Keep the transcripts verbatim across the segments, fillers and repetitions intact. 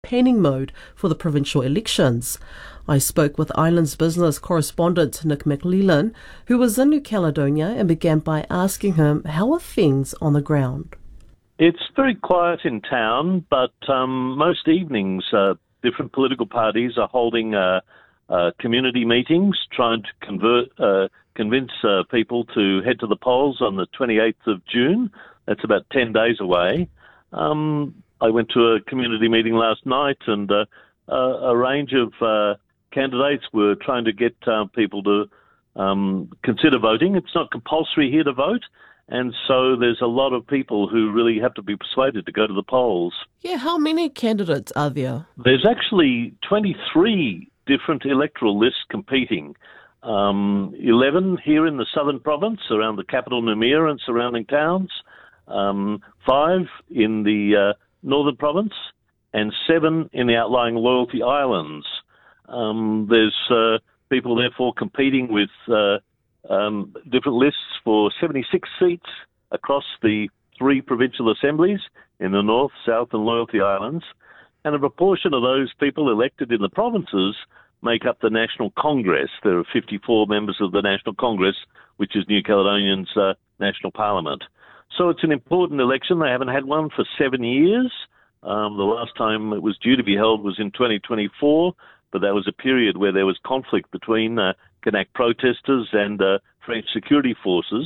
campaigning mode for the provincial elections. I spoke with Islands Business correspondent Nick McLellan, who was in New Caledonia, and began by asking him how are things on the ground. It's very quiet in town, but um, most evenings uh, different political parties are holding uh, uh, community meetings, trying to convert, uh, convince uh, people to head to the polls on the twenty-eighth of June. That's about ten days away. Um, I went to a community meeting last night, and uh, uh, a range of uh, candidates were trying to get uh, people to um, consider voting. It's not compulsory here to vote, and so there's a lot of people who really have to be persuaded to go to the polls. Yeah, how many candidates are there? There's actually twenty-three different electoral lists competing. Um, eleven here in the southern province, around the capital Noumea and surrounding towns, um, five in the uh, northern province, and seven in the outlying Loyalty Islands. Um, there's uh, people therefore competing with uh, um, different lists for seventy-six seats across the three provincial assemblies in the North, South and Loyalty Islands, and a proportion of those people elected in the provinces make up the National Congress. There are fifty-four members of the National Congress, which is New Caledonia's uh, national parliament. So it's an important election. They haven't had one for seven years. Um, the last time it was due to be held was in twenty twenty-four, but that was a period where there was conflict between uh, Kanak protesters and uh, French security forces.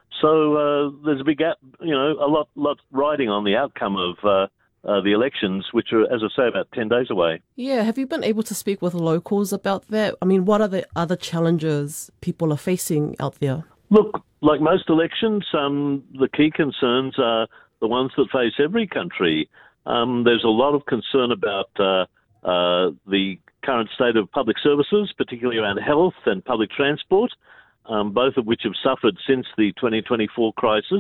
So uh, there's a big, gap, you know, a lot, lot riding on the outcome of uh, uh, the elections, which are, as I say, about ten days away. Yeah, have you been able to speak with locals about that? I mean, what are the other challenges people are facing out there? Look, like most elections, um, the key concerns are the ones that face every country. Um, there's a lot of concern about uh, uh, the current state of public services, particularly around health and public transport, um, both of which have suffered since the twenty twenty-four crisis.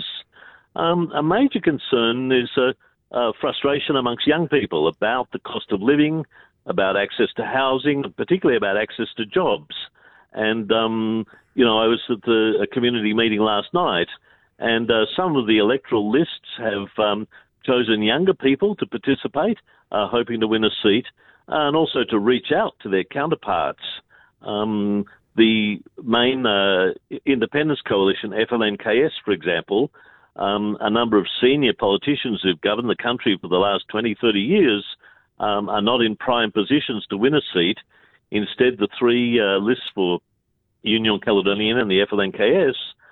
Um, a major concern is uh, uh, frustration amongst young people about the cost of living, about access to housing, particularly about access to jobs. And, um, you know, I was at the, a community meeting last night, and uh, some of the electoral lists have um, chosen younger people to participate, uh, hoping to win a seat, and also to reach out to their counterparts. Um, the main uh, independence coalition, F L N K S, for example, um, a number of senior politicians who've governed the country for the last twenty, thirty years um, are not in prime positions to win a seat. Instead, the three uh, lists for Union Caledonienne and the F L N K S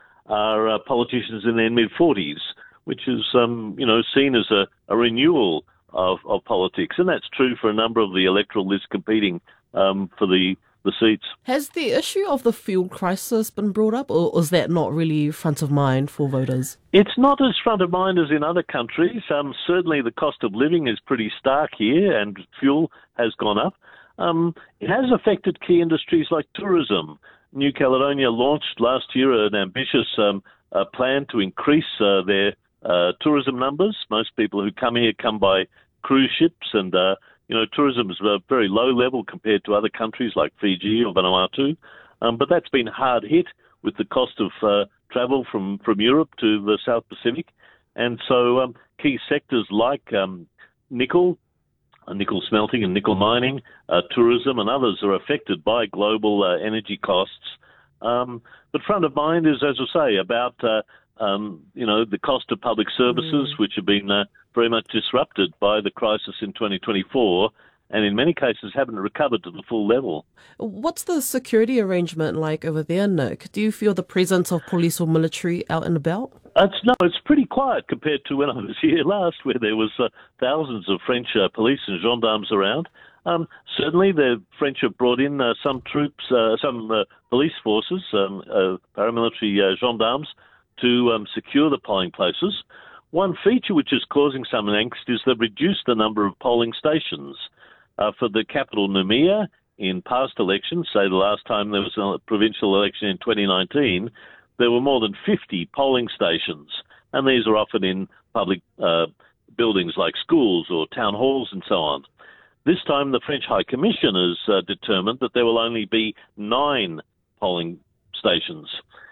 are uh, politicians in their mid-forties, which is, um, you know, seen as a, a renewal of, of politics. And that's true for a number of the electoral lists competing um, for the, the seats. Has the issue of the fuel crisis been brought up, or is that not really front of mind for voters? It's not as front of mind as in other countries. Um, certainly the cost of living is pretty stark here, and fuel has gone up. Um, it has affected key industries like tourism. New Caledonia launched last year an ambitious um, uh, plan to increase uh, their uh, tourism numbers. Most people who come here come by cruise ships, and uh, you know, tourism is a very low level compared to other countries like Fiji or Vanuatu. Um, but that's been hard hit with the cost of uh, travel from, from Europe to the South Pacific. And so um, key sectors like um, nickel, Uh, nickel smelting and nickel mining, uh, tourism and others are affected by global uh, energy costs. Um, but front of mind is, as I say, about, uh, um, you know, the cost of public services, mm. which have been uh, very much disrupted by the crisis in twenty twenty-four, and in many cases haven't recovered to the full level. What's the security arrangement like over there, Nick? Do you feel the presence of police or military out and about? It's, no, it's pretty quiet compared to when I was here last, where there was uh, thousands of French uh, police and gendarmes around. Um, certainly, the French have brought in uh, some troops, uh, some uh, police forces, um, uh, paramilitary uh, gendarmes, to um, secure the polling places. One feature which is causing some angst is they've reduced the number of polling stations. Uh, for the capital Noumea, in past elections, say the last time there was a provincial election in twenty nineteen, there were more than fifty polling stations, and these are often in public uh, buildings like schools or town halls and so on. This time, the French High Commission has uh, determined that there will only be nine polling stations.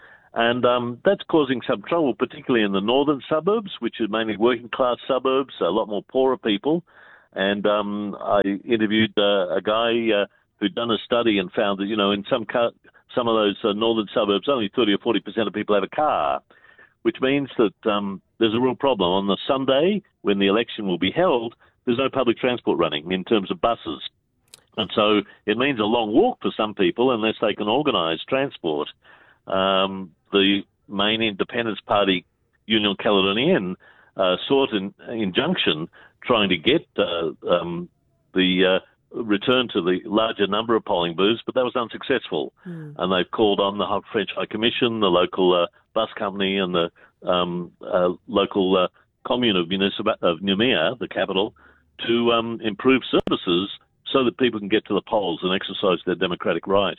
And um, that's causing some trouble, particularly in the northern suburbs, which are mainly working-class suburbs, a lot more poorer people. And um, I interviewed uh, a guy uh, who'd done a study and found that, you know, in some car- some of those uh, northern suburbs, only thirty or forty percent of people have a car, which means that um, there's a real problem. On the Sunday, when the election will be held, there's no public transport running in terms of buses. And so it means a long walk for some people unless they can organise transport. Um, the main Independence Party, Union Caledonienne, uh, sought an injunction trying to get uh, um, the uh, return to the larger number of polling booths, but that was unsuccessful. Mm. And they've called on the French High Commission, the local uh, bus company, and the um, uh, local uh, commune of, Municip- of Noumea, the capital, to um, improve services so that people can get to the polls and exercise their democratic right.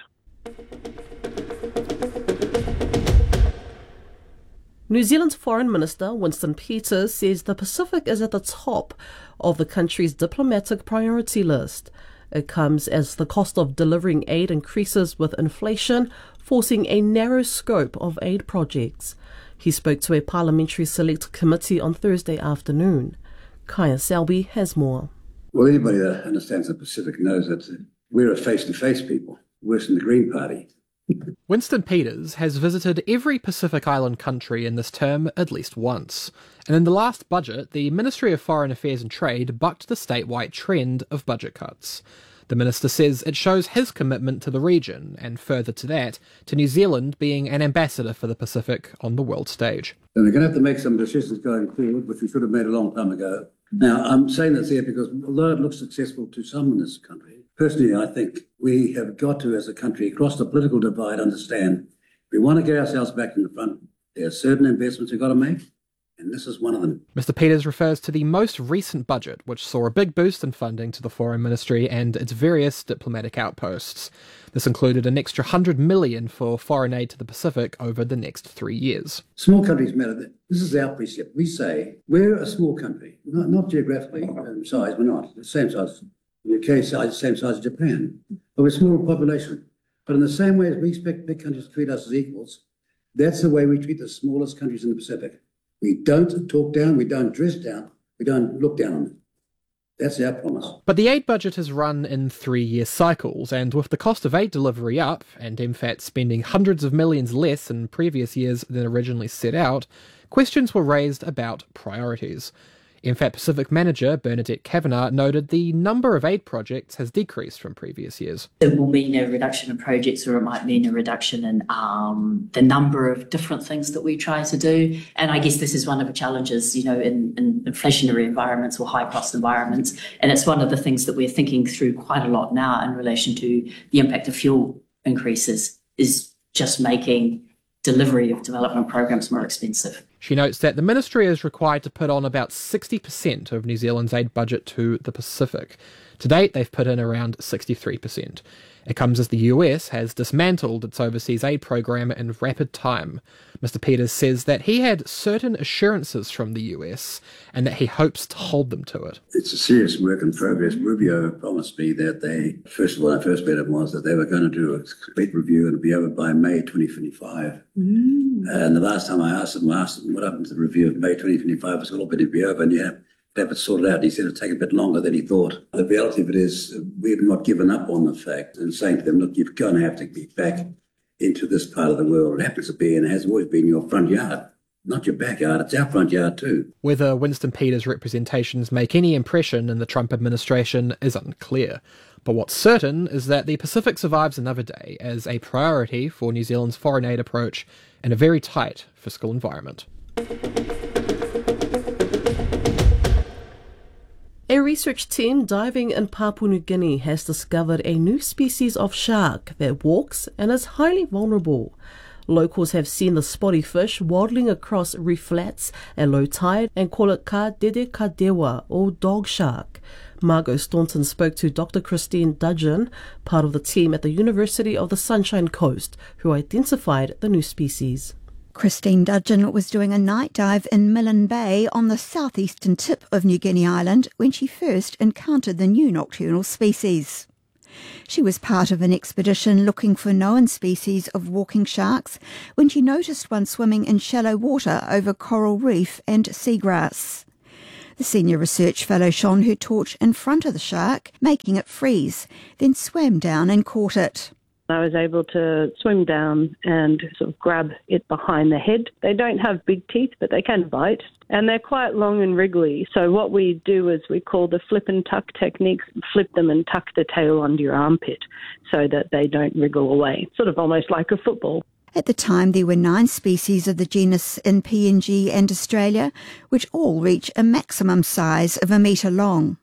New Zealand's Foreign Minister Winston Peters says the Pacific is at the top of the country's diplomatic priority list. It comes as the cost of delivering aid increases with inflation, forcing a narrow scope of aid projects. He spoke to a parliamentary select committee on Thursday afternoon. Kaya Selby has more. Well, anybody that understands the Pacific knows that we're a face-to-face people, worse than the Green Party. Winston Peters has visited every Pacific Island country in this term at least once. And in the last budget, the Ministry of Foreign Affairs and Trade bucked the statewide trend of budget cuts. The minister says it shows his commitment to the region, and further to that, to New Zealand being an ambassador for the Pacific on the world stage. And we're going to have to make some decisions going forward, which we should have made a long time ago. Now, I'm saying this here because although it looks successful to some in this country, personally, I think we have got to, as a country, across the political divide, understand if we want to get ourselves back in the front, there are certain investments we've got to make, and this is one of them. Mister Peters refers to the most recent budget, which saw a big boost in funding to the Foreign Ministry and its various diplomatic outposts. This included an extra one hundred million dollars for foreign aid to the Pacific over the next three years. Small countries matter. This is our precept. We say we're a small country, not, not geographically um, size, we're not. The same size, the U K size, the same size as Japan. But we're a small population. But in the same way as we expect big countries to treat us as equals, that's the way we treat the smallest countries in the Pacific. We don't talk down, we don't dress down, we don't look down on them. That's our promise. But the aid budget is run in three-year cycles, and with the cost of aid delivery up, and M FAT spending hundreds of millions less in previous years than originally set out, questions were raised about priorities. M FAT Pacific Manager Bernadette Kavanagh noted the number of aid projects has decreased from previous years. It will mean a reduction in projects, or it might mean a reduction in um, the number of different things that we try to do. And I guess this is one of the challenges, you know, in, in inflationary environments or high-cost environments. And it's one of the things that we're thinking through quite a lot now in relation to the impact of fuel increases, is just making delivery of development programs more expensive. She notes that the ministry is required to put on about sixty percent of New Zealand's aid budget to the Pacific. To date, they've put in around sixty-three percent. It comes as the U S has dismantled its overseas aid program in rapid time. Mister Peters says that he had certain assurances from the U S and that he hopes to hold them to it. It's a serious work in progress. Rubio promised me that they, first of all, when I first met him, was that they were going to do a complete review and be over by May twenty twenty-five. Mm. And the last time I asked him, I asked him what happened to the review of May twenty twenty-five, was all going to be over, and yeah, have it sorted out. He said it'd take a bit longer than he thought. The reality of it is we've not given up on the fact and saying to them, look, you're going to have to be back into this part of the world. It happens to be and has always been your front yard, not your backyard. It's our front yard too. Whether Winston Peters' representations make any impression in the Trump administration is unclear. But what's certain is that the Pacific survives another day as a priority for New Zealand's foreign aid approach in a very tight fiscal environment. A research team diving in Papua New Guinea has discovered a new species of shark that walks and is highly vulnerable. Locals have seen the spotty fish waddling across reef flats at low tide and call it Ka Dede Kadewa, or dog shark. Margot Staunton spoke to Doctor Christine Dudgeon, part of the team at the University of the Sunshine Coast, who identified the new species. Christine Dudgeon was doing a night dive in Milne Bay on the southeastern tip of New Guinea Island when she first encountered the new nocturnal species. She was part of an expedition looking for known species of walking sharks when she noticed one swimming in shallow water over coral reef and seagrass. The senior research fellow shone her torch in front of the shark, making it freeze, then swam down and caught it. I was able to swim down and sort of grab it behind the head. They don't have big teeth, but they can bite, and they're quite long and wriggly. So what we do is we call the flip and tuck technique, flip them and tuck the tail under your armpit so that they don't wriggle away, sort of almost like a football. At the time, there were nine species of the genus in P N G and Australia, which all reach a maximum size of a metre long.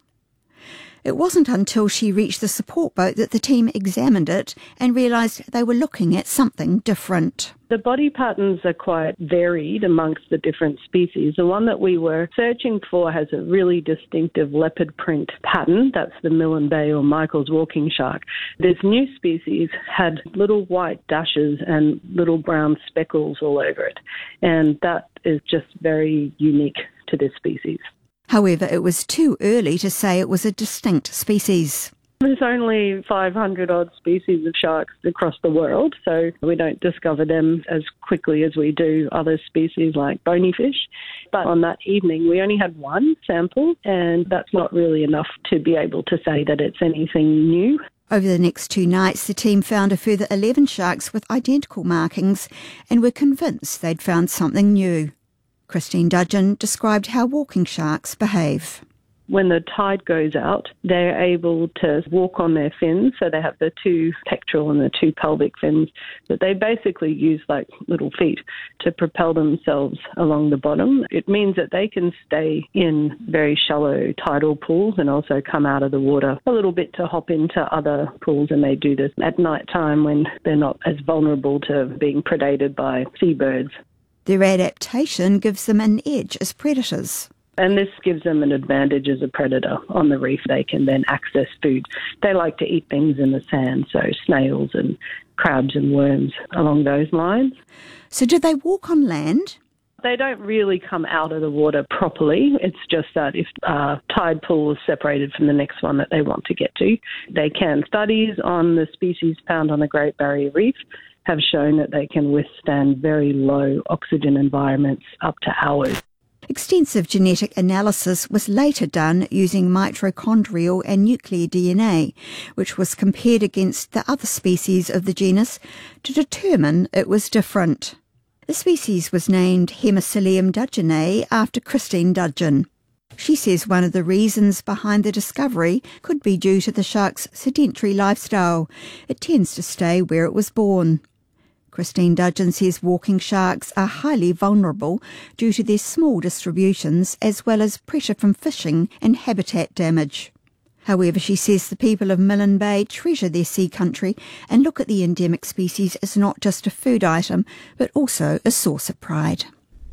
It wasn't until she reached the support boat that the team examined it and realised they were looking at something different. The body patterns are quite varied amongst the different species. The one that we were searching for has a really distinctive leopard print pattern. That's the Millen Bay or Michael's walking shark. This new species had little white dashes and little brown speckles all over it. And that is just very unique to this species. However, it was too early to say it was a distinct species. There's only five hundred odd species of sharks across the world, so we don't discover them as quickly as we do other species like bony fish. But on that evening, we only had one sample, and that's not really enough to be able to say that it's anything new. Over the next two nights, the team found a further eleven sharks with identical markings and were convinced they'd found something new. Christine Dudgeon described how walking sharks behave. When the tide goes out, they're able to walk on their fins, so they have the two pectoral and the two pelvic fins that they basically use like little feet to propel themselves along the bottom. It means that they can stay in very shallow tidal pools and also come out of the water a little bit to hop into other pools, and they do this at night time when they're not as vulnerable to being predated by seabirds. Their adaptation gives them an edge as predators. And this gives them an advantage as a predator on the reef. They can then access food. They like to eat things in the sand, so snails and crabs and worms along those lines. So did they walk on land? They don't really come out of the water properly. It's just that if a tide pool is separated from the next one that they want to get to, they can. Studies on the species found on the Great Barrier Reef have shown that they can withstand very low oxygen environments up to hours. Extensive genetic analysis was later done using mitochondrial and nuclear D N A, which was compared against the other species of the genus to determine it was different. The species was named Hemicillium dudgeonae after Christine Dudgeon. She says one of the reasons behind the discovery could be due to the shark's sedentary lifestyle. It tends to stay where it was born. Christine Dudgeon says walking sharks are highly vulnerable due to their small distributions as well as pressure from fishing and habitat damage. However, she says the people of Millen Bay treasure their sea country and look at the endemic species as not just a food item, but also a source of pride.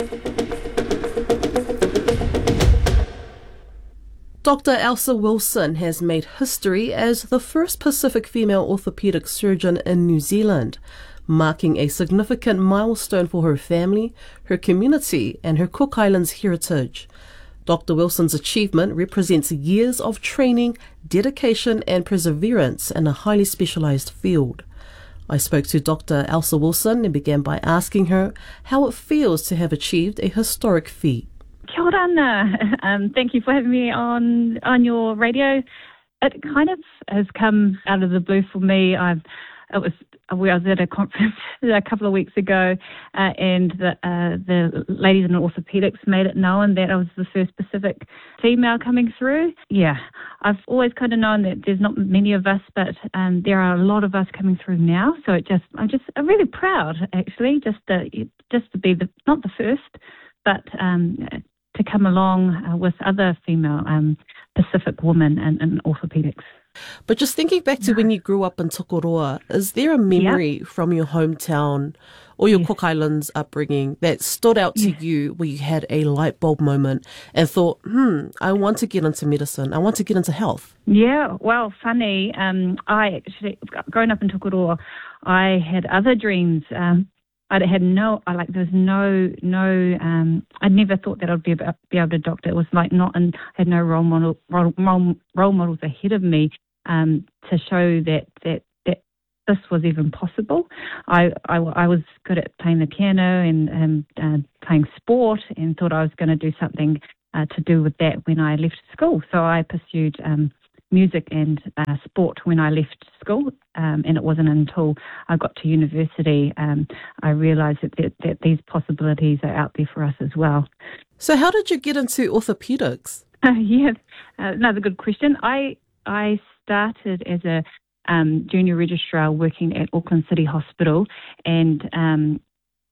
Doctor Elsa Wilson has made history as the first Pacific female orthopaedic surgeon in New Zealand, marking a significant milestone for her family, her community, and her Cook Islands heritage. Doctor Wilson's achievement represents years of training, dedication, and perseverance in a highly specialised field. I spoke to Doctor Elsa Wilson and began by asking her how it feels to have achieved a historic feat. Kia ora, Anna. Um, thank you for having me on, on your radio. It kind of has come out of the blue for me. I've, it was I was at a conference a couple of weeks ago, uh, and the, uh, the ladies in orthopaedics made it known that I was the first Pacific female coming through. Yeah, I've always kind of known that there's not many of us, but um, there are a lot of us coming through now. So it just, I'm just, I'm really proud actually, just to just to be the not the first, but um, to come along uh, with other female um, Pacific women in, in orthopaedics. But just thinking back to when you grew up in Tokoroa, is there a memory yep. from your hometown or your yes. Cook Islands upbringing that stood out to yes. you where you had a light bulb moment and thought, hmm, I want to get into medicine, I want to get into health? Yeah, well, funny. Um, I actually, growing up in Tokoroa, I had other dreams. Um, I had no, I like, there was no, no, um, I never thought that I'd be able, be able to doctor. It was like not, and I had no role model, role, role models ahead of me um, to show that, that, that this was even possible. I, I, I was good at playing the piano and, and uh, playing sport and thought I was going to do something uh, to do with that when I left school. So I pursued um, music and uh, sport when I left school, um, and it wasn't until I got to university um, I realised that, that, that these possibilities are out there for us as well. So how did you get into orthopedics? Uh, yeah, uh, another good question. I I started as a um, junior registrar working at Auckland City Hospital, and um,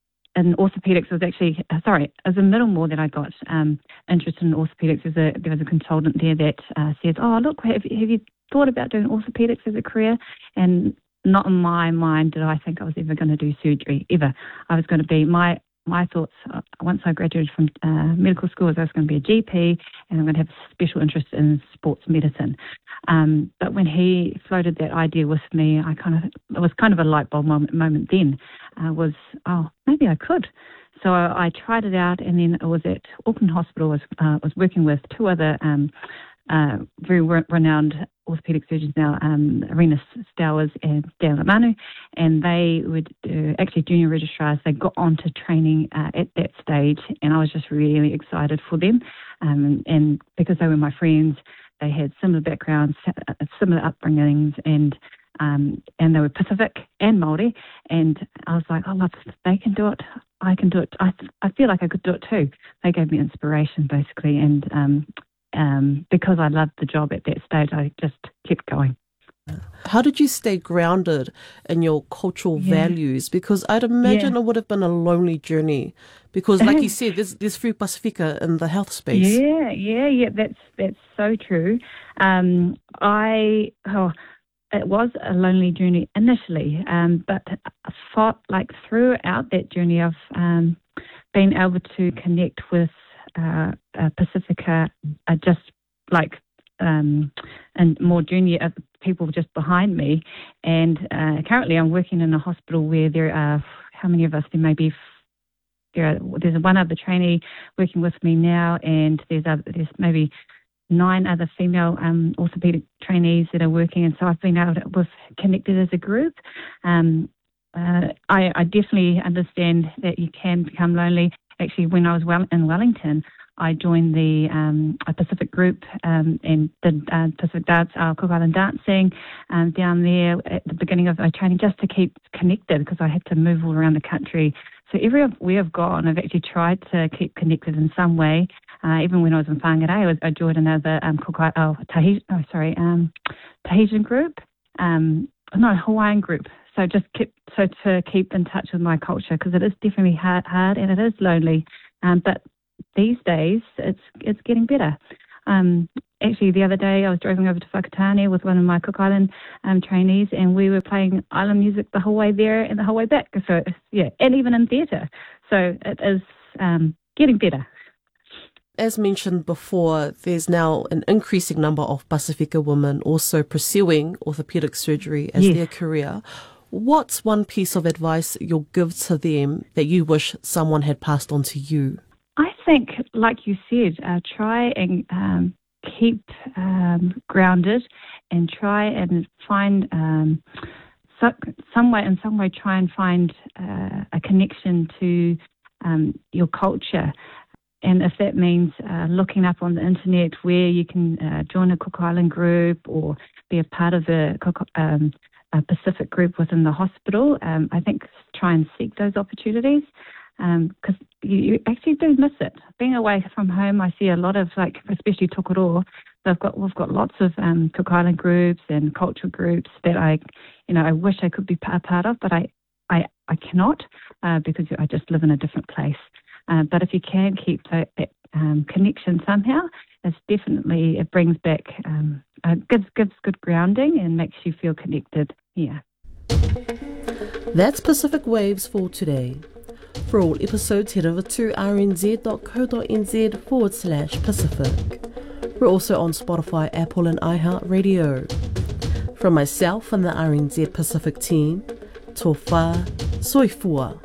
in orthopedics was actually, uh, sorry, as a Middlemore that I got um, interested in orthopedics. As a, there was a consultant there that uh, says, oh, look, have, have you thought about doing orthopedics as a career? And not in my mind did I think I was ever going to do surgery, ever. I was going to be, my my thoughts, uh, once I graduated from uh, medical school, was I was going to be a G P and I'm going to have a special interest in sports medicine. Um, but when he floated that idea with me, I kind of, it was kind of a light bulb moment, moment then, uh, was, oh, maybe I could. So I, I tried it out, and then it was at Auckland Hospital, was uh, was working with two other um, uh, very re- renowned orthopaedic surgeons now, um, Arena Stowers and Dan Lamanu, and they would uh, actually junior registrars. They got on to training uh, at that stage, and I was just really excited for them, um, and because they were my friends, they had similar backgrounds, similar upbringings, and um, and they were Pacific and Māori, and I was like, oh, if they can do it, I can do it. I I feel like I could do it too. They gave me inspiration, basically, and um, um, because I loved the job at that stage, I just kept going. How did you stay grounded in your cultural yeah. values? Because I'd imagine yeah. it would have been a lonely journey. Because, like you said, there's there's Free Pacifica in the health space. Yeah, yeah, yeah. That's that's so true. Um, I oh, it was a lonely journey initially, um, but I fought, like throughout that journey of um, being able to connect with uh, uh, Pacifica, uh, just like. Um, and more junior uh, people just behind me. And uh, currently I'm working in a hospital where there are, how many of us? There may be, there are, there's one other trainee working with me now, and there's other, there's maybe nine other female um, orthopaedic trainees that are working, and so I've been able to, we've connected as a group. Um, uh, I, I definitely understand that you can become lonely. Actually, when I was well in Wellington, I joined the um, a Pacific group um, and did uh, Pacific Dance, uh, Cook Island dancing um, down there at the beginning of my training, just to keep connected, because I had to move all around the country. So everywhere I've gone, I've actually tried to keep connected in some way. Uh, even when I was in Whangarei, I, was, I joined another um, Cook Island, oh, Tahitian, oh, sorry, um, Tahitian group, um, no, Hawaiian group. So just keep so to keep in touch with my culture, because it is definitely hard, hard and it is lonely, um, but these days, it's it's getting better. Um, actually, the other day, I was driving over to Whakatane with one of my Cook Island um, trainees, and we were playing island music the whole way there and the whole way back. So, yeah, and even in theatre. So it is um, getting better. As mentioned before, there's now an increasing number of Pacifica women also pursuing orthopaedic surgery as yes. their career. What's one piece of advice you'll give to them that you wish someone had passed on to you? I think, like you said, uh, try and um, keep um, grounded, and try and find um, so, some way, in some way, try and find uh, a connection to um, your culture. And if that means uh, looking up on the internet where you can uh, join a Cook Island group or be a part of a, um, a Pacific group within the hospital, um, I think try and seek those opportunities. Because um, you, you actually do miss it. Being away from home, I see a lot of, like, especially Tokoroa, they've got, we've got lots of um, Cook Island groups and cultural groups that I, you know, I wish I could be a part of, but I, I, I cannot uh, because I just live in a different place. Uh, but if you can keep that, that um, connection somehow, it's definitely, it brings back, um, uh, gives, gives good grounding and makes you feel connected. Yeah. That's Pacific Waves for today. For all episodes, head over to rnz.co.nz forward slash Pacific. We're also on Spotify, Apple and iHeartRadio. From myself and the R N Z Pacific team, Tofa Soifua.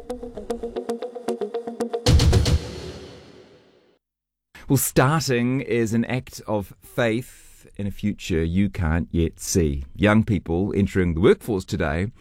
Well, starting is an act of faith in a future you can't yet see. Young people entering the workforce today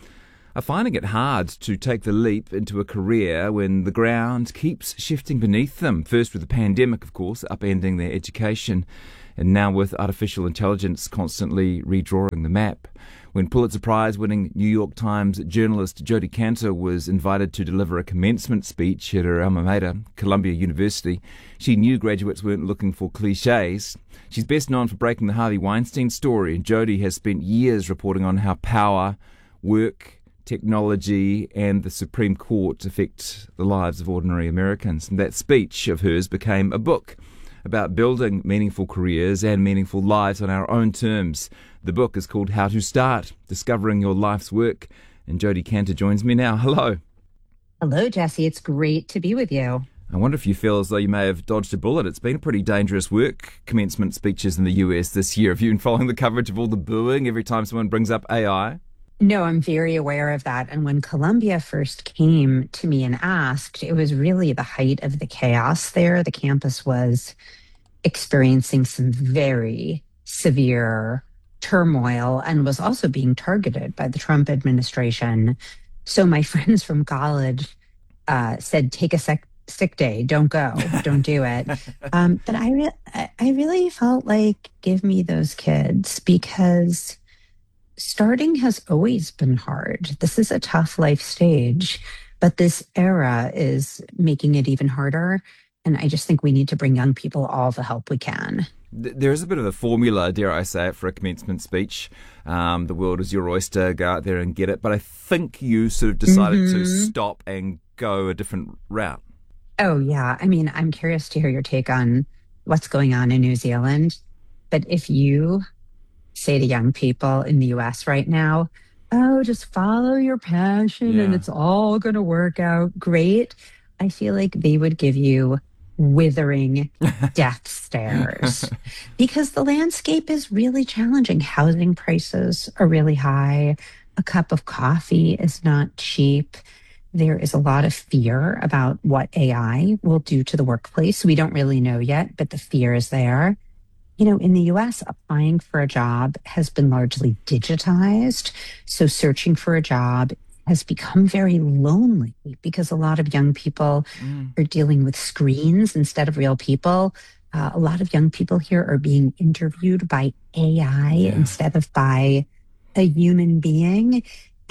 are finding it hard to take the leap into a career when the ground keeps shifting beneath them. First with the pandemic, of course, upending their education, and now with artificial intelligence constantly redrawing the map. When Pulitzer Prize-winning New York Times journalist Jodi Kantor was invited to deliver a commencement speech at her alma mater, Columbia University, she knew graduates weren't looking for cliches. She's best known for breaking the Harvey Weinstein story, and Jodi has spent years reporting on how power, work, technology and the Supreme Court affect the lives of ordinary Americans. And that speech of hers became a book about building meaningful careers and meaningful lives on our own terms. The book is called How to Start, Discovering Your Life's Work. And Jodi Kantor joins me now. Hello. Hello, Jesse. It's great to be with you. I wonder if you feel as though you may have dodged a bullet. It's been a pretty dangerous work, commencement speeches in the U S this year. Have you been following the coverage of all the booing every time someone brings up A I? No, I'm very aware of that. And when Columbia first came to me and asked, it was really the height of the chaos there. The campus was experiencing some very severe turmoil and was also being targeted by the Trump administration. So my friends from college uh, said, take a sec- sick day, don't go, don't do it. Um, but I, re- I really felt like, give me those kids, because starting has always been hard. This is a tough life stage, but this era is making it even harder. And I just think we need to bring young people all the help we can. There is a bit of a formula, dare I say it, for a commencement speech. Um, the world is your oyster, go out there and get it. But I think you sort of decided mm-hmm. to stop and go a different route. Oh, yeah. I mean, I'm curious to hear your take on what's going on in New Zealand. But if you say to young people in the U S right now, oh, just follow your passion yeah. and it's all going to work out great, I feel like they would give you withering death stares, because the landscape is really challenging. Housing prices are really high. A cup of coffee is not cheap. There is a lot of fear about what A I will do to the workplace. We don't really know yet, but the fear is there. You know, in the U S, applying for a job has been largely digitized. So searching for a job has become very lonely because a lot of young people mm. are dealing with screens instead of real people. Uh, a lot of young people here are being interviewed by A I yeah. instead of by a human being.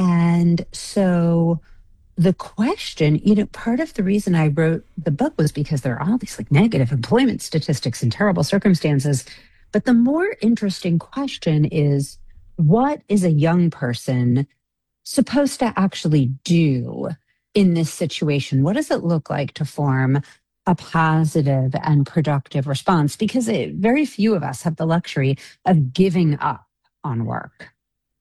And so the question, you know, part of the reason I wrote the book was because there are all these like negative employment statistics and terrible circumstances. But the more interesting question is, what is a young person supposed to actually do in this situation? What does it look like to form a positive and productive response? Because it, very few of us have the luxury of giving up on work.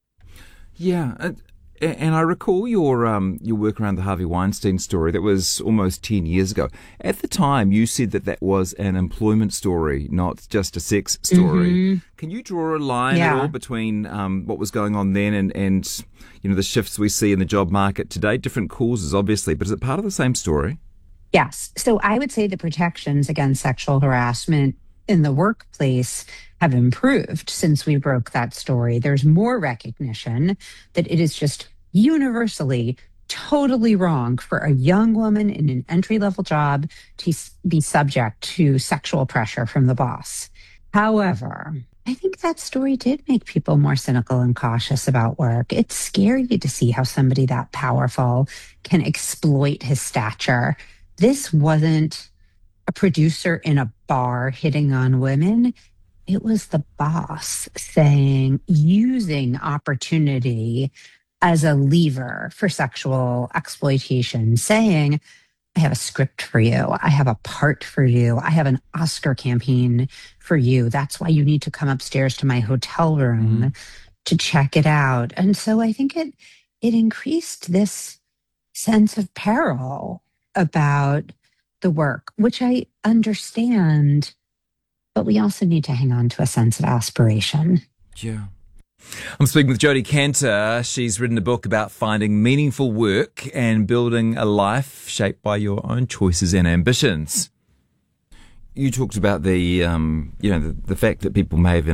Yeah. Uh- And I recall your um, your work around the Harvey Weinstein story. That was almost ten years ago. At the time, you said that that was an employment story, not just a sex story. Mm-hmm. Can you draw a line yeah. at all between um, what was going on then and, and you know the shifts we see in the job market today? Different causes, obviously, but is it part of the same story? Yes. So I would say the protections against sexual harassment in the workplace have improved since we broke that story. There's more recognition that it is just universally totally wrong for a young woman in an entry-level job to be subject to sexual pressure from the boss. However, I think that story did make people more cynical and cautious about work. It's scary to see how somebody that powerful can exploit his stature. This wasn't a producer in a bar hitting on women. It was the boss saying, using opportunity as a lever for sexual exploitation, saying, I have a script for you. I have a part for you. I have an Oscar campaign for you. That's why you need to come upstairs to my hotel room mm. to check it out. And so I think it it increased this sense of peril about the work, which I understand, but we also need to hang on to a sense of aspiration. Yeah. I'm speaking with Jodi Kantor. She's written a book about finding meaningful work and building a life shaped by your own choices and ambitions. You talked about the, um, you know, the, the fact that people may have ended up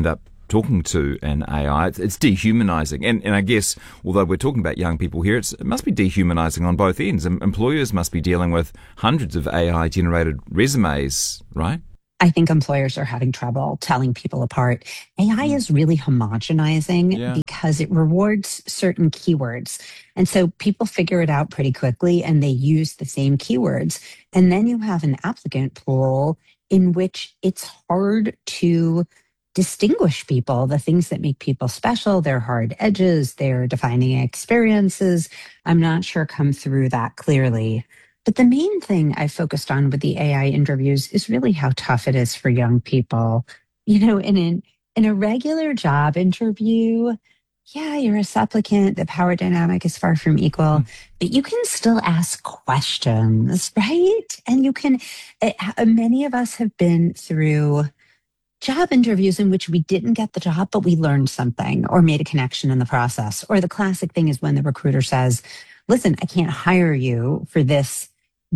talking to an A I. It's, it's dehumanizing. And, and I guess, although we're talking about young people here, it's, it must be dehumanizing on both ends. Em- employers must be dealing with hundreds of A I-generated resumes, right? I think employers are having trouble telling people apart. A I is really homogenizing Yeah. because it rewards certain keywords. And so people figure it out pretty quickly and they use the same keywords. And then you have an applicant pool in which it's hard to distinguish people, the things that make people special, their hard edges, their defining experiences, I'm not sure come through that clearly. But the main thing I focused on with the A I interviews is really how tough it is for young people. You know, in an, in a regular job interview, yeah, you're a supplicant, the power dynamic is far from equal, mm. but you can still ask questions, right? And you can, uh, many of us have been through job interviews in which we didn't get the job, but we learned something or made a connection in the process. Or the classic thing is when the recruiter says, listen, I can't hire you for this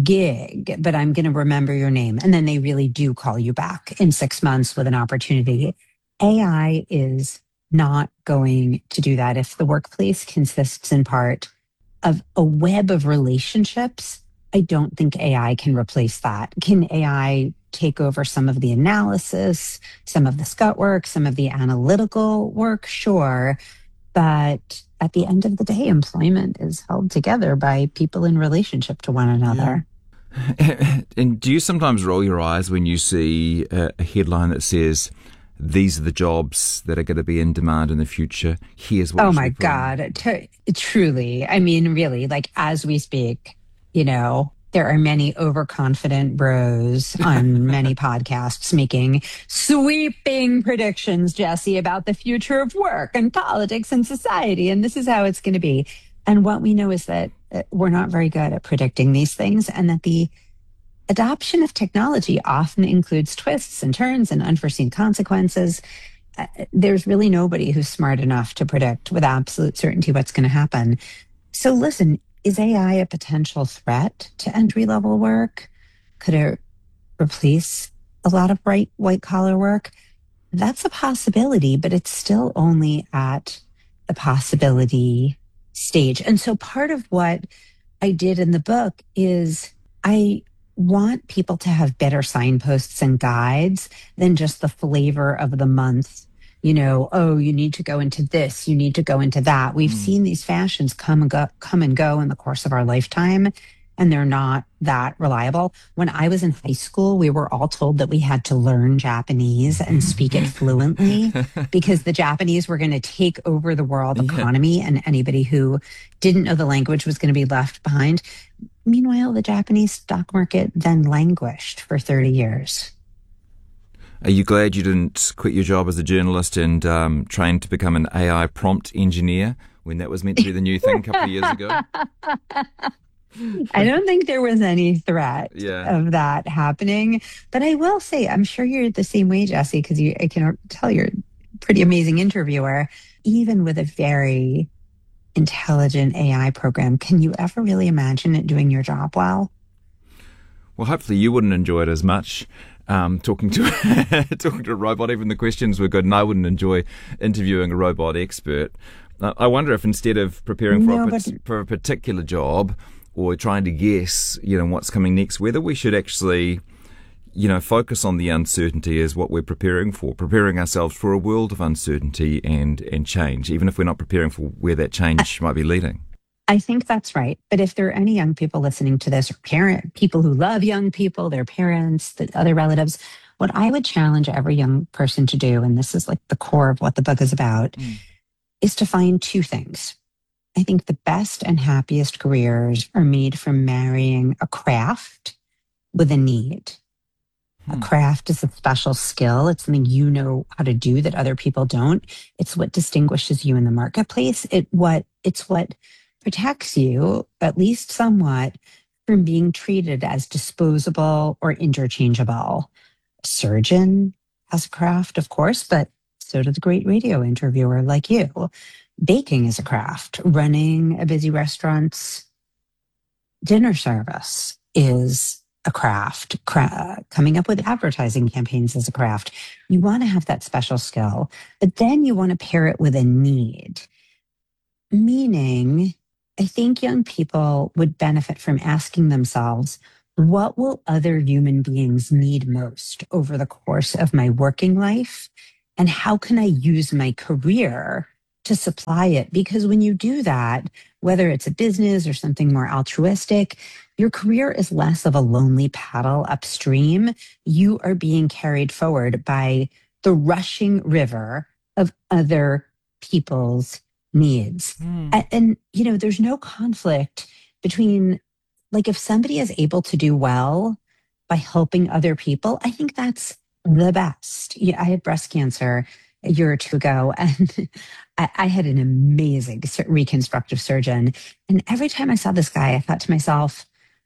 gig, but I'm going to remember your name. And then they really do call you back in six months with an opportunity. A I is not going to do that. If the workplace consists in part of a web of relationships, I don't think A I can replace that. Can A I take over some of the analysis, some of the scut work, some of the analytical work? Sure. But at the end of the day, employment is held together by people in relationship to one another. Yeah. And do you sometimes roll your eyes when you see a, a headline that says, these are the jobs that are going to be in demand in the future? Here's what. Oh my God. T- truly. I mean, really, like as we speak, you know, there are many overconfident bros on many podcasts making sweeping predictions, Jesse, about the future of work and politics and society. And this is how it's going to be. And what we know is that we're not very good at predicting these things, and that the adoption of technology often includes twists and turns and unforeseen consequences. Uh, there's really nobody who's smart enough to predict with absolute certainty what's going to happen. So listen, is A I a potential threat to entry-level work? Could it replace a lot of bright white-collar work? That's a possibility, but it's still only at the possibility stage. And so part of what I did in the book is I want people to have better signposts and guides than just the flavor of the month. You know, oh, you need to go into this, you need to go into that. We've mm. seen these fashions come and go, come and go in the course of our lifetime, and they're not that reliable. When I was in high school, we were all told that we had to learn Japanese and speak it fluently because the Japanese were going to take over the world economy, and anybody who didn't know the language was going to be left behind. Meanwhile, the Japanese stock market then languished for thirty years. Are you glad you didn't quit your job as a journalist and um, train to become an A I prompt engineer when that was meant to be the new thing a couple of years ago? I don't think there was any threat yeah. of that happening. But I will say, I'm sure you're the same way, Jesse, because I can tell you're a pretty amazing interviewer. Even with a very intelligent A I program, can you ever really imagine it doing your job well? Well, hopefully you wouldn't enjoy it as much. Um, talking to talking to a robot, even the questions were good, and I wouldn't enjoy interviewing a robot expert. Uh, I wonder if instead of preparing for, no, a, but... for a particular job or trying to guess, you know, what's coming next, whether we should actually, you know, focus on the uncertainty as what we're preparing for, preparing ourselves for a world of uncertainty and, and change, even if we're not preparing for where that change might be leading. I think that's right. But if there are any young people listening to this, or parent people who love young people, their parents, the other relatives, what I would challenge every young person to do, and this is like the core of what the book is about, mm. is to find two things. I think the best and happiest careers are made from marrying a craft with a need. Mm. A craft is a special skill. It's something you know how to do that other people don't. It's what distinguishes you in the marketplace. It what it's what protects you, at least somewhat, from being treated as disposable or interchangeable. A surgeon has a craft, of course, but so does a great radio interviewer like you. Baking is a craft. Running a busy restaurant's dinner service is a craft. Cra- coming up with advertising campaigns is a craft. You want to have that special skill, but then you want to pair it with a need. Meaning, I think young people would benefit from asking themselves, what will other human beings need most over the course of my working life? And how can I use my career to supply it? Because when you do that, whether it's a business or something more altruistic, your career is less of a lonely paddle upstream. You are being carried forward by the rushing river of other people's needs. Mm. And, and, you know, there's no conflict between, like, if somebody is able to do well by helping other people, I think that's the best. Yeah, I had breast cancer a year or two ago, and I, I had an amazing reconstructive surgeon. And every time I saw this guy, I thought to myself,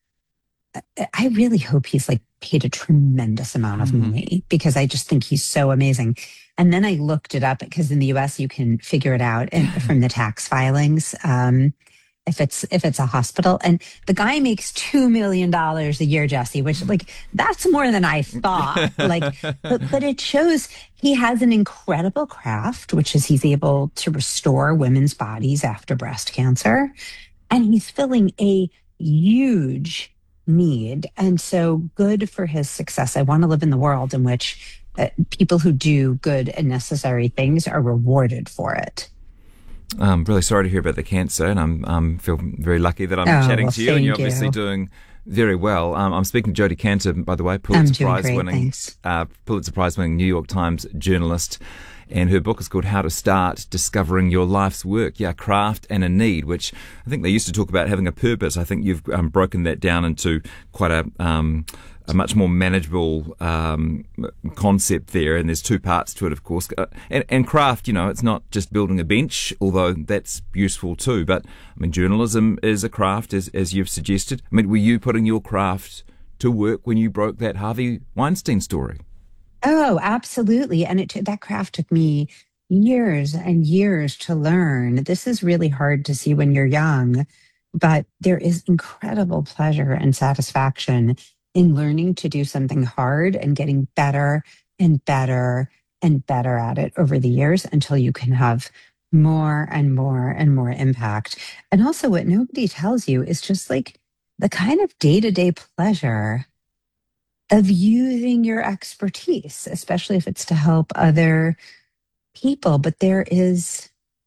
I really hope he's like paid a tremendous amount of Mhm. money, because I just think he's so amazing. And then I looked it up, because in the U S you can figure it out and from the tax filings. Um, if it's if it's a hospital, and the guy makes two million dollars a year, Jesse, which, like, that's more than I thought. Like, but, but it shows he has an incredible craft, which is he's able to restore women's bodies after breast cancer, and he's filling a huge need. And so good for his success. I want to live in the world in which uh, people who do good and necessary things are rewarded for it. I'm really sorry to hear about the cancer, and I'm um, feel very lucky that I'm Oh, chatting well, to you, and thank you're obviously you. doing very well. Um, I'm speaking to Jodie Cantor, by the way, I'm Pulitzer doing Prize great, winning, thanks. uh, Pulitzer Prize winning New York Times journalist, and her book is called How to Start Discovering Your Life's Work. Yeah, craft and a need, which I think they used to talk about having a purpose. I think you've um, broken that down into quite a um, a much more manageable um, concept there, and there's two parts to it, of course. Uh, and, and craft, you know, it's not just building a bench, although that's useful too. But I mean, journalism is a craft, as as you've suggested. I mean, were you putting your craft to work when you broke that Harvey Weinstein story? Oh, absolutely. And it t- that craft took me years and years to learn. This is really hard to see when you're young, but there is incredible pleasure and satisfaction in learning to do something hard and getting better and better and better at it over the years until you can have more and more and more impact. And also, what nobody tells you is just like the kind of day-to-day pleasure of using your expertise, especially if it's to help other people. But there is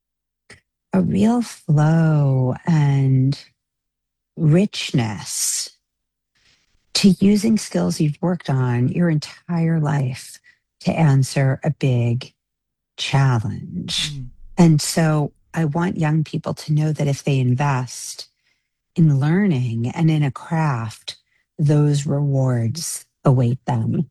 a real flow and richness to using skills you've worked on your entire life to answer a big challenge. Mm. And so I want young people to know that if they invest in learning and in a craft, those rewards await them.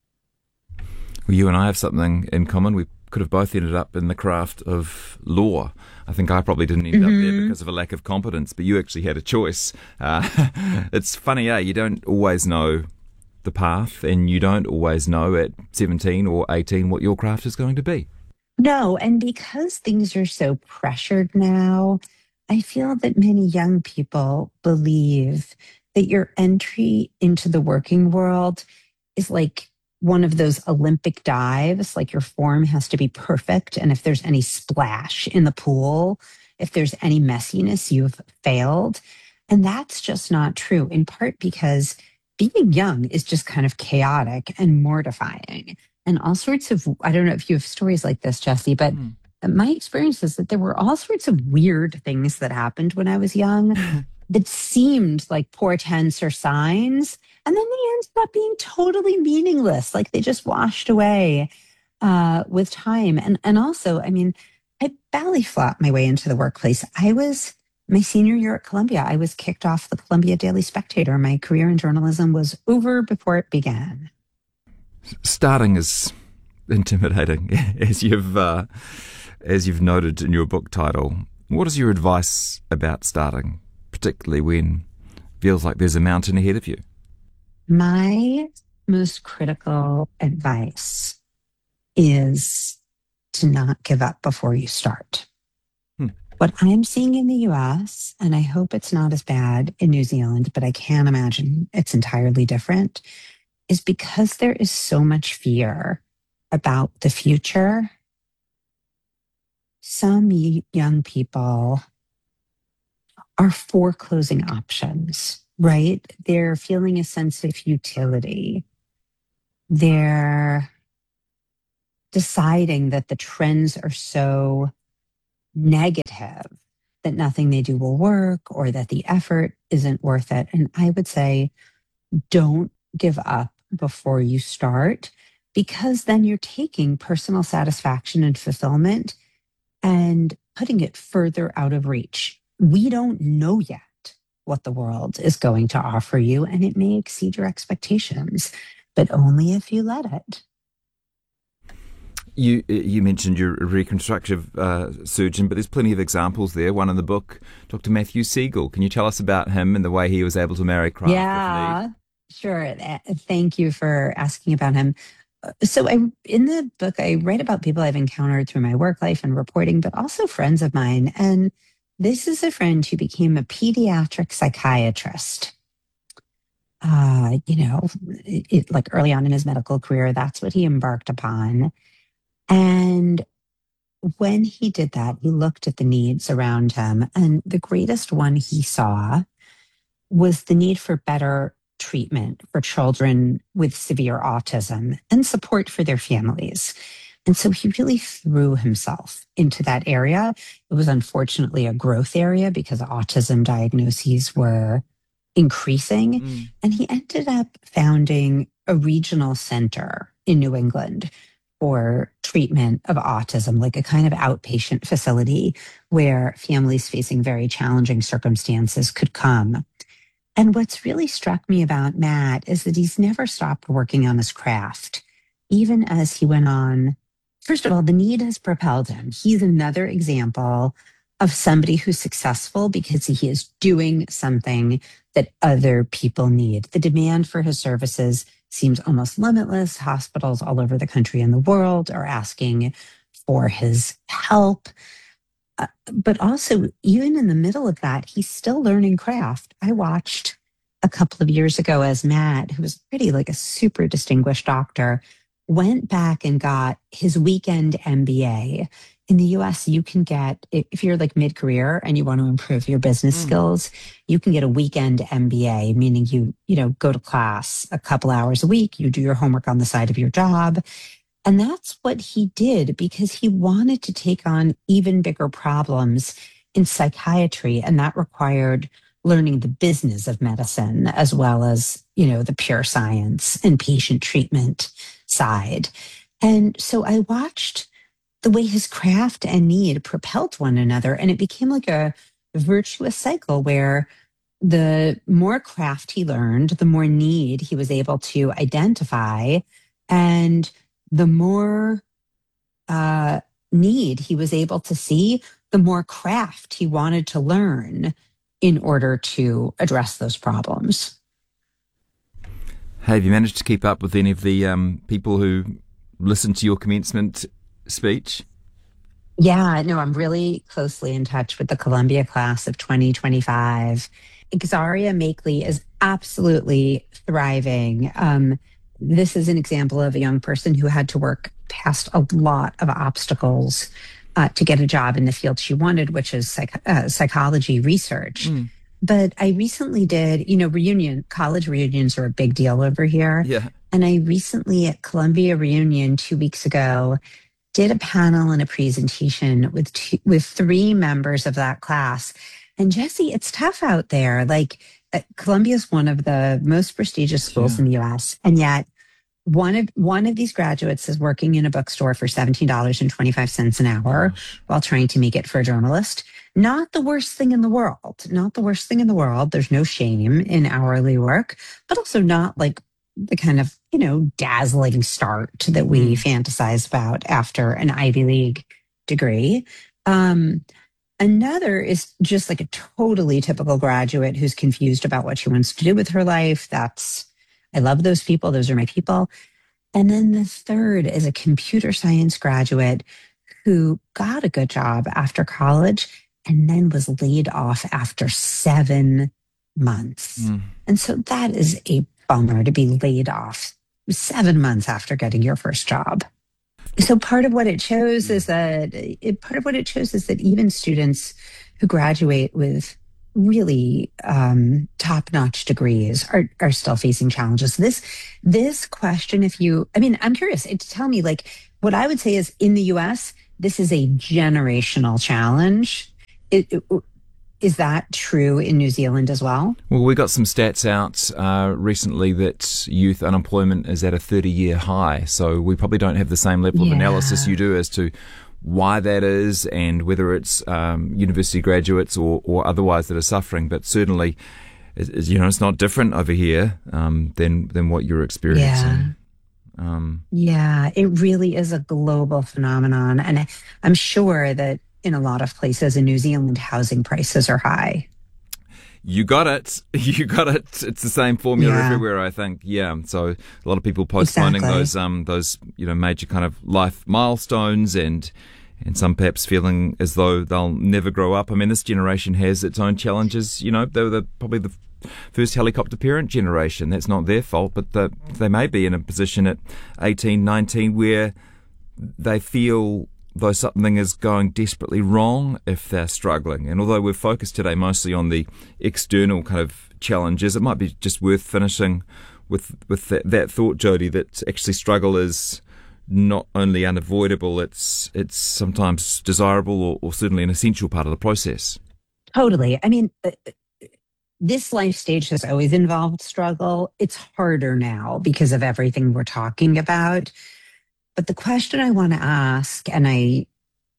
Well, you and I have something in common. We could have both ended up in the craft of law. I think I probably didn't end Mm-hmm. up there because of a lack of competence, but you actually had a choice. Uh, it's funny, eh? You don't always know the path, and you don't always know at seventeen or eighteen what your craft is going to be. No, and because things are so pressured now, I feel that many young people believe that your entry into the working world is like one of those Olympic dives, like your form has to be perfect. And if there's any splash in the pool, if there's any messiness, you've failed. And that's just not true, in part because being young is just kind of chaotic and mortifying. And all sorts of, I don't know if you have stories like this, Jesse, but Mm. my experience is that there were all sorts of weird things that happened when I was young that seemed like portents or signs. And then they ended up being totally meaningless. Like they just washed away uh, with time. And, and also, I mean, I belly flopped my way into the workplace. I was, my senior year at Columbia, I was kicked off the Columbia Daily Spectator. My career in journalism was over before it began. Starting is intimidating, as you've uh, as you've noted in your book title. What is your advice about starting, particularly when it feels like there's a mountain ahead of you? My most critical advice is to not give up before you start. Hmm. What I'm seeing in the U S, and I hope it's not as bad in New Zealand, but I can't imagine it's entirely different, is because there is so much fear about the future. Some young people are foreclosing options, right? They're feeling a sense of futility. They're deciding that the trends are so negative that nothing they do will work or that the effort isn't worth it. And I would say, don't give up before you start, because then you're taking personal satisfaction and fulfillment and putting it further out of reach. We don't know yet what the world is going to offer you, and it may exceed your expectations, but only if you let it. You you mentioned you're a reconstructive uh, surgeon, but there's plenty of examples there. One in the book, Doctor Matthew Siegel. Can you tell us about him and the way he was able to marry craft yeah, with need? Sure. Thank you for asking about him. So I, in the book, I write about people I've encountered through my work life and reporting, but also friends of mine. And this is a friend who became a pediatric psychiatrist. Uh, you know, it, it, like early on in his medical career, that's what he embarked upon. And when he did that, he looked at the needs around him. And the greatest one he saw was the need for better treatment for children with severe autism and support for their families. And so he really threw himself into that area. It was unfortunately a growth area because autism diagnoses were increasing. Mm. And he ended up founding a regional center in New England for treatment of autism, like a kind of outpatient facility where families facing very challenging circumstances could come. And what's really struck me about Matt is that he's never stopped working on his craft, even as he went on. First of all, the need has propelled him. He's another example of somebody who's successful because he is doing something that other people need. The demand for his services seems almost limitless. Hospitals all over the country and the world are asking for his help. Uh, but also, even in the middle of that, he's still learning craft. I watched a couple of years ago as Matt, who was pretty like a super distinguished doctor, went back and got his weekend M B A. In the U S, you can get, if you're like mid-career and you want to improve your business mm. skills, you can get a weekend M B A, meaning you, you know, go to class a couple hours a week, you do your homework on the side of your job. And that's what he did because he wanted to take on even bigger problems in psychiatry. And that required learning the business of medicine as well as, you know, the pure science and patient treatment side. And so I watched the way his craft and need propelled one another. And it became like a virtuous cycle where the more craft he learned, the more need he was able to identify. And the more uh, need he was able to see, the more craft he wanted to learn in order to address those problems. Have you managed to keep up with any of the um, people who listened to your commencement speech? Yeah, no, I'm really closely in touch with the Columbia class of twenty twenty-five. Exaria Makeley is absolutely thriving. Um, This is an example of a young person who had to work past a lot of obstacles uh, to get a job in the field she wanted, which is psych- uh, psychology research. Mm. But I recently did, you know, reunion, college reunions are a big deal over here. Yeah. And I recently at Columbia Reunion two weeks ago did a panel and a presentation with two, with three members of that class. And Jesse, it's tough out there. Like, Columbia is one of the most prestigious schools yeah. in the U S, and yet one of one of these graduates is working in a bookstore for seventeen dollars and twenty-five cents an hour Gosh. while trying to make it for a journalist. Not the worst thing in the world. Not the worst thing in the world. There's no shame in hourly work, but also not like the kind of, you know, dazzling start that we mm. fantasize about after an Ivy League degree. Um, Another is just like a totally typical graduate who's confused about what she wants to do with her life. That's, I love those people. Those are my people. And then the third is a computer science graduate who got a good job after college and then was laid off after seven months. Mm. And so that is a bummer to be laid off seven months after getting your first job. So part of what it shows is that it, part of what it shows is that even students who graduate with really um, top-notch degrees are, are still facing challenges. This this question, if you, I mean, I'm curious to tell me, like, what I would say is in the U S, this is a generational challenge. It, it, is that true in New Zealand as well? Well, we got some stats out uh, recently that youth unemployment is at a thirty-year high. So we probably don't have the same level yeah. of analysis you do as to why that is and whether it's um, university graduates or, or otherwise that are suffering. But certainly, it, you know, it's not different over here um, than than what you're experiencing. Yeah. Um, yeah, it really is a global phenomenon. And I, I'm sure that in a lot of places in New Zealand, housing prices are high. You got it. You got it. It's the same formula yeah. everywhere, I think. Yeah. So a lot of people postponing exactly. those, um, those, you know, major kind of life milestones, and and some perhaps feeling as though they'll never grow up. I mean, this generation has its own challenges. You know, they were the, probably the first helicopter parent generation. That's not their fault, but the, they may be in a position at eighteen, nineteen where they feel though something is going desperately wrong if they're struggling. And although we're focused today mostly on the external kind of challenges, it might be just worth finishing with with that, that thought, Jody, that actually struggle is not only unavoidable, it's it's sometimes desirable or, or certainly an essential part of the process. Totally. I mean, uh, this life stage has always involved struggle. It's harder now because of everything we're talking about. But the question I want to ask, and I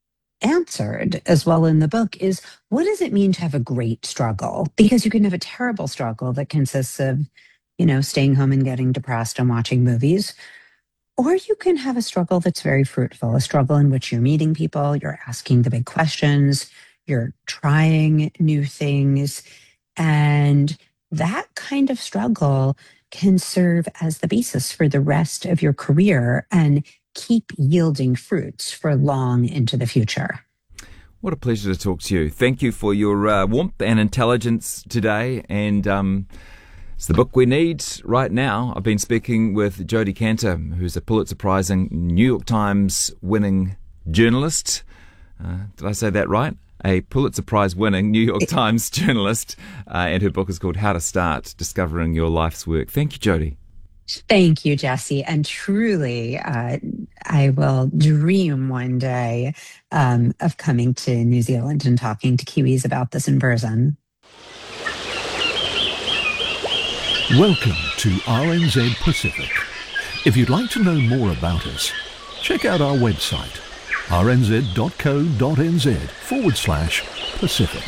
answered as well in the book, is what does it mean to have a great struggle? Because you can have a terrible struggle that consists of, you know, staying home and getting depressed and watching movies. Or you can have a struggle that's very fruitful, a struggle in which you're meeting people, you're asking the big questions, you're trying new things. And that kind of struggle can serve as the basis for the rest of your career and keep yielding fruits for long into the future. What a pleasure to talk to you. Thank you for your uh, warmth and intelligence today. And um, it's the book we need right now. I've been speaking with Jody Kantor, who's a Pulitzer Prizing New York Times winning journalist. Uh, did I say that right? A Pulitzer Prize winning New York Times journalist. Uh, and her book is called How to Start Discovering Your Life's Work. Thank you, Jody. Thank you, Jesse. And truly, uh, I will dream one day um, of coming to New Zealand and talking to Kiwis about this in person. Welcome to R N Z Pacific. If you'd like to know more about us, check out our website, rnz.co.nz forward slash Pacific.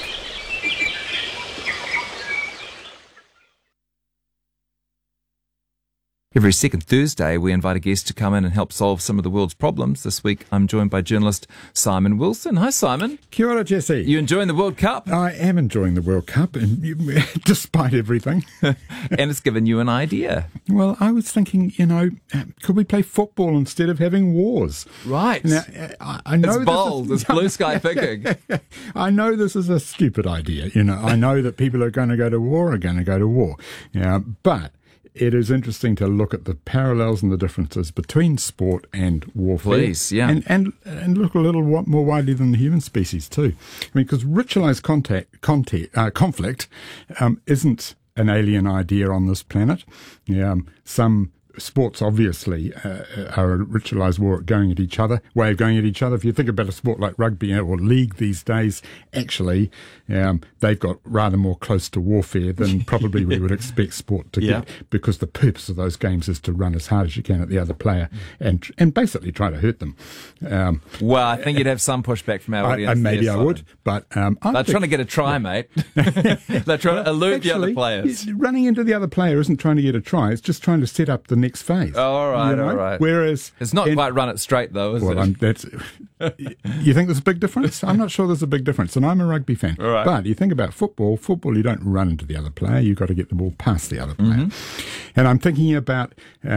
Every second Thursday, we invite a guest to come in and help solve some of the world's problems. This week, I'm joined by journalist Simon Wilson. Hi, Simon. Kia ora, Jesse. You enjoying the World Cup? I am enjoying the World Cup, and despite everything. And it's given you an idea. Well, I was thinking, you know, could we play football instead of having wars? Right. Now, I, I know it's bold. Is, it's blue sky thinking. I know this is a stupid idea. You know, I know that people are going to go to war are going to go to war. Yeah, but it is interesting to look at the parallels and the differences between sport and warfare. Please, yeah. And, and, and look a little more widely than the human species, too. I mean, because ritualized contact, contact, uh, conflict um, isn't an alien idea on this planet. Yeah, um, some sports obviously uh, are a ritualized war going at each other, way of going at each other. If you think about a sport like rugby or league these days, actually, um, they've got rather more close to warfare than probably we would expect sport to yeah. get, because the purpose of those games is to run as hard as you can at the other player and and basically try to hurt them. Um, well, I think you'd have some pushback from our I, audience. I, maybe there, I Simon. would, but um, they're think, trying to get a try, yeah. mate. They're trying to alert actually, the other players. Running into the other player isn't trying to get a try; it's just trying to set up the next phase. Oh, all right, you know? all right. Whereas it's not in, quite run it straight, though, is well, it? I'm, that's, you think there's a big difference? I'm not sure there's a big difference, and I'm a rugby fan. All right. But you think about football. Football, you don't run into the other player; you've got to get the ball past the other player. Mm-hmm. And I'm thinking about um,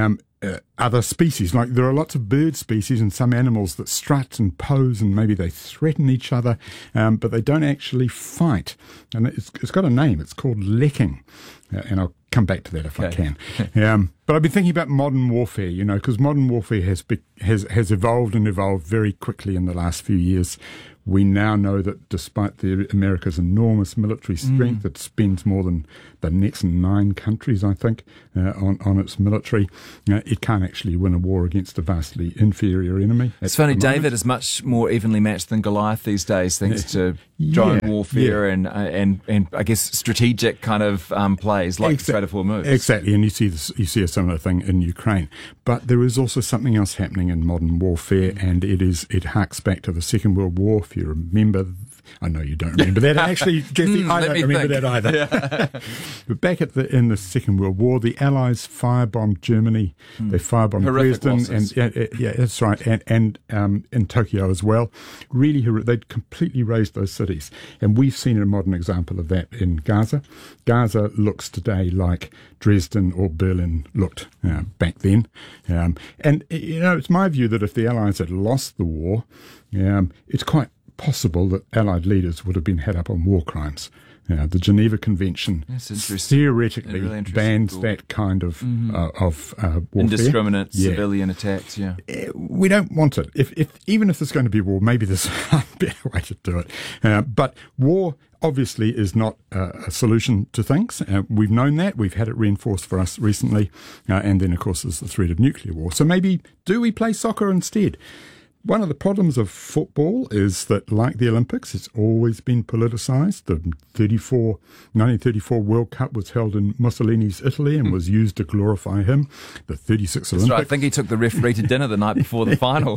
uh, other species. Like there are lots of bird species and some animals that strut and pose and maybe they threaten each other, um, but they don't actually fight. And it's, it's got a name. It's called lekking. Uh, and I'll come back to that if okay. I can. um, but I've been thinking about modern warfare, you know, because modern warfare has, be, has has evolved and evolved very quickly in the last few years. We now know that despite the America's enormous military strength, mm. it spends more than the next nine countries, I think, uh, on, on its military. Uh, it can't actually win a war against a vastly inferior enemy. It's funny, David is much more evenly matched than Goliath these days, thanks yeah. to drone yeah. warfare yeah. and, uh, and and I guess strategic kind of um, plays like Exa- Strait of Hormuz. Exactly, and you see this, you see a similar thing in Ukraine. But there is also something else happening in modern warfare, and it is it harks back to the Second World War. If you remember, I know you don't remember that. Actually, Jesse, I don't remember think. that either. Yeah. But back at the in the Second World War, the Allies firebombed Germany. Mm. They firebombed Horrific Dresden, losses. and yeah, yeah, that's right, and and um, in Tokyo as well. Really, they'd completely razed those cities, and we've seen a modern example of that in Gaza. Gaza looks today like Dresden or Berlin looked uh, back then, um, and you know, it's my view that if the Allies had lost the war, um, it's quite possible that Allied leaders would have been had up on war crimes. Uh, the Geneva Convention theoretically really bans cool. that kind of mm-hmm. uh, of uh, warfare. Indiscriminate yeah. civilian attacks, yeah. Uh, we don't want it. If, if even if there's going to be war, maybe there's a better way to do it. Uh, but war obviously is not uh, a solution to things. Uh, we've known that. We've had it reinforced for us recently. Uh, and then, of course, there's the threat of nuclear war. So maybe do we play soccer instead? One of the problems of football is that, like the Olympics, it's always been politicised. The thirty-four, nineteen thirty-four World Cup was held in Mussolini's Italy and was used to glorify him. The thirty-six That's Olympics. Right. I think he took the referee to dinner the night before the final.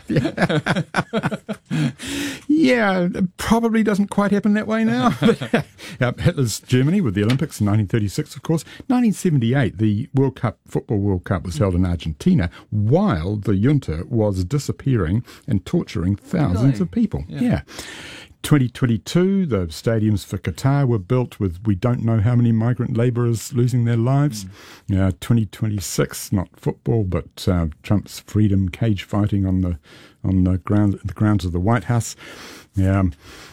yeah. yeah, it probably doesn't quite happen that way now. uh, Hitler's Germany with the Olympics in nineteen thirty-six, of course. nineteen seventy-eight, the World Cup, Football World Cup was held in Argentina while the junta was disappearing and torturing thousands really? of people. Yeah. yeah. twenty twenty-two, the stadiums for Qatar were built with we don't know how many migrant labourers losing their lives. Mm. Uh, twenty twenty-six, not football, but uh, Trump's freedom cage fighting on the on the ground the grounds of the White House. Um,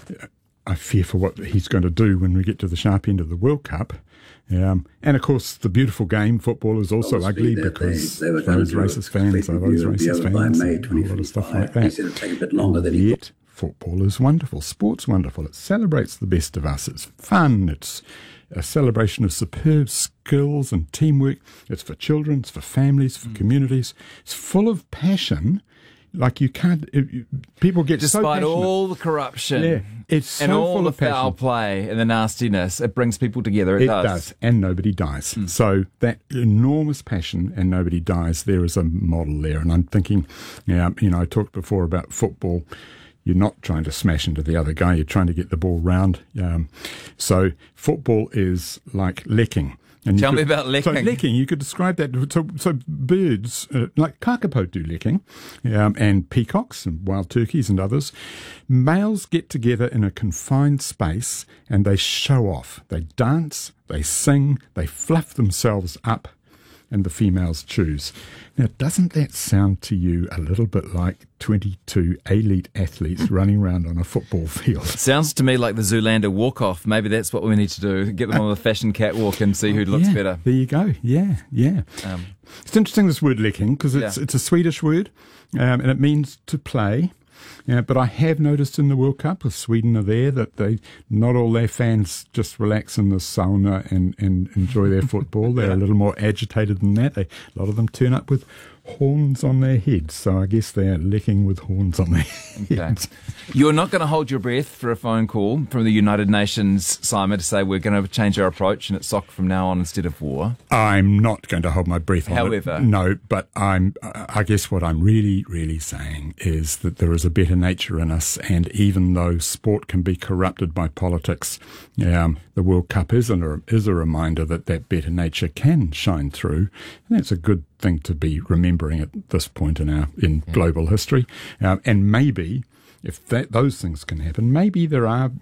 I fear for what he's going to do when we get to the sharp end of the World Cup. Um, and of course, the beautiful game, football, is also ugly because they, they those racist fans are those racist fans, and a lot of stuff like that. He said it'd take a bit longer than he he Yet, football is wonderful. Sport's wonderful. It celebrates the best of us. It's fun. It's a celebration of superb skills and teamwork. It's for children. It's for families, for mm. communities. It's full of passion. Like you can't, it, you, people get Despite so passionate. all the corruption yeah, it's so and all full the of passion. foul play and the nastiness, it brings people together. It, it does. does, and nobody dies. Mm. So that enormous passion and nobody dies, there is a model there. And I'm thinking, yeah, you know, I talked before about football. You're not trying to smash into the other guy. You're trying to get the ball round. Um, so football is like lekking. And Tell could, me about lekking. So lekking, you could describe that. So, so birds, uh, like kakapo do lekking, um, and peacocks and wild turkeys and others. Males get together in a confined space and they show off. They dance, they sing, they fluff themselves up, and the females choose. Now, doesn't that sound to you a little bit like twenty-two elite athletes running around on a football field? Sounds to me like the Zoolander walk-off. Maybe that's what we need to do. Get them on the fashion catwalk and see who looks yeah, better. There you go. Yeah, yeah. Um, it's interesting, this word lekking, because it's, yeah. it's a Swedish word, um, and it means to play. Yeah, but I have noticed in the World Cup, if Sweden are there, that they not all their fans just relax in the sauna and, and enjoy their football. They're a little more agitated than that. They, a lot of them turn up with horns on their heads, so I guess they're licking with horns on their okay. heads. You're not going to hold your breath for a phone call from the United Nations, Simon, to say we're going to change our approach and it's soccer from now on instead of war. I'm not going to hold my breath on However. it. No, but I'm. I guess what I'm really, really saying is that there is a better nature in us, and even though sport can be corrupted by politics, um, the World Cup is a, is a reminder that that better nature can shine through, and that's a good thing to be remembering at this point in our in yeah. global history. Um, and maybe if that those things can happen, maybe there are.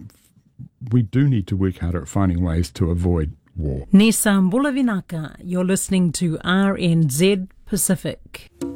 We do need to work harder at finding ways to avoid war. Nisa Mbulavinaka, you're listening to R N Z Pacific.